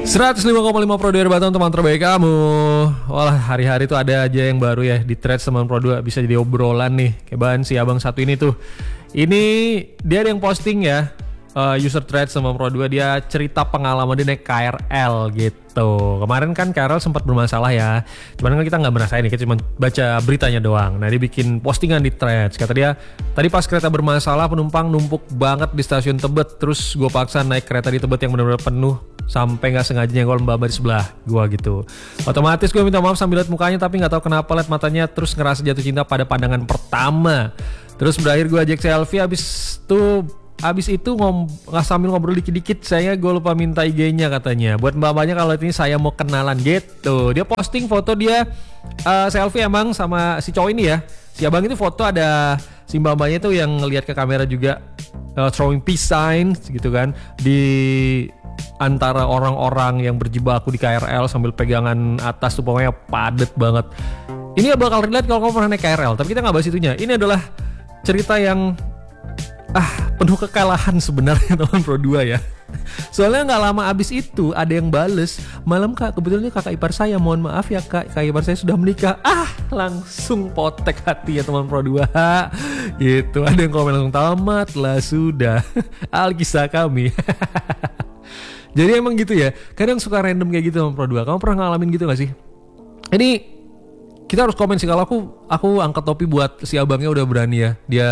105,5 Pro 2 Batam, teman terbaik kamu. Walah, hari-hari tuh ada aja yang baru ya di threads teman Pro 2, bisa jadi obrolan nih. Kayak bahan si abang satu ini tuh. Ini dia ada yang posting ya, user threads teman Pro 2, dia cerita pengalaman dia naik KRL gitu. Kemarin kan KRL sempat bermasalah ya. Cuman kan kita nggak merasain, kita cuma baca beritanya doang. Nah, dia bikin postingan di threads. Kata dia, tadi pas kereta bermasalah penumpang numpuk banget di stasiun Tebet. Terus gue paksa naik kereta di Tebet yang benar-benar penuh, sampai nggak sengaja nyenggol mbak-mbak di sebelah gua gitu. Otomatis gue minta maaf sambil liat mukanya, tapi nggak tahu kenapa liat matanya terus ngerasa jatuh cinta pada pandangan pertama. Terus berakhir gue ajak selfie, abis itu sambil ngobrol dikit-dikit, saya gue lupa minta IG-nya katanya. Buat mbak-mbaknya kalau ini saya mau kenalan gitu. Dia posting foto dia selfie emang sama si cowok ini ya. Si abang itu foto ada si mbak-mbaknya tuh yang ngeliat ke kamera juga, throwing peace sign gitu kan, di antara orang-orang yang berjibaku di KRL sambil pegangan atas tuh, pokoknya padet banget. Ini bakal relate kalau kamu pernah naik KRL, tapi kita nggak bahas itunya. Ini adalah cerita yang penuh kekalahan sebenarnya teman Pro 2 ya. Soalnya nggak lama abis itu ada yang bales, malam kak, kebetulan kakak ipar saya, mohon maaf ya kak ipar saya sudah menikah. Langsung potek hati ya teman Pro 2 gitu. Ada yang komen langsung, tamatlah sudah alkisah kami. Jadi emang gitu ya, kadang suka random kayak gitu teman Pro 2. Kamu pernah ngalamin gitu gak sih? Ini kita harus komen sih. Kalau aku angkat topi buat si abangnya, udah berani ya dia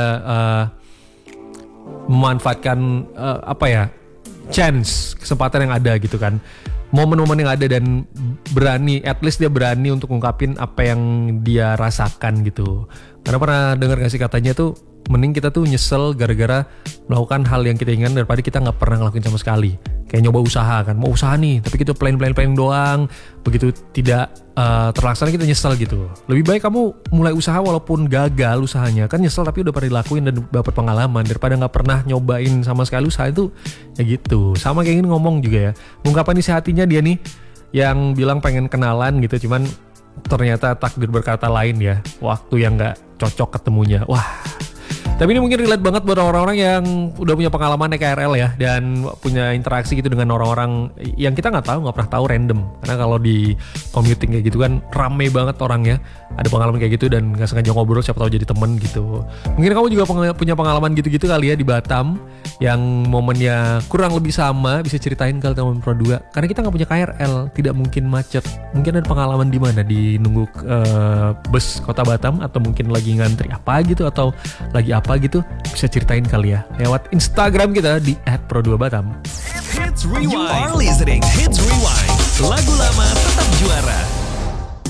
memanfaatkan chance, kesempatan yang ada gitu kan, momen-momen yang ada, dan berani, at least dia berani untuk ngungkapin apa yang dia rasakan gitu. Karena pernah dengar gak sih katanya tuh, mending kita tuh nyesel gara-gara melakukan hal yang kita inginkan daripada kita nggak pernah ngelakuin sama sekali. Kayak nyoba usaha kan, mau usaha nih tapi kita plan doang, begitu tidak terlaksana kita nyesel gitu. Lebih baik kamu mulai usaha walaupun gagal usahanya, kan nyesel tapi udah pernah dilakuin dan dapat pengalaman, daripada nggak pernah nyobain sama sekali usaha itu ya gitu. Sama kayak gini ngomong juga ya, ungkapan isi hatinya dia nih yang bilang pengen kenalan gitu, cuman ternyata takdir berkata lain ya, waktu yang nggak cocok ketemunya. Wah, tapi ini mungkin relate banget buat orang-orang yang udah punya pengalaman naik KRL ya, dan punya interaksi gitu dengan orang-orang yang kita nggak pernah tahu, random. Karena kalau di commuting kayak gitu kan rame banget orangnya, ada pengalaman kayak gitu dan nggak sengaja ngobrol, siapa tahu jadi temen gitu. Mungkin kamu juga punya pengalaman gitu-gitu kali ya di Batam, yang momennya kurang lebih sama, bisa ceritain ke teman Pro 2. Karena kita nggak punya KRL, tidak mungkin macet. Mungkin ada pengalaman di mana, di nunggu bus kota Batam, atau mungkin lagi ngantri apa gitu, atau lagi apa gitu, bisa ceritain kali ya lewat Instagram kita di @pro2batam. Hits Rewind. You are listening Hits Rewind.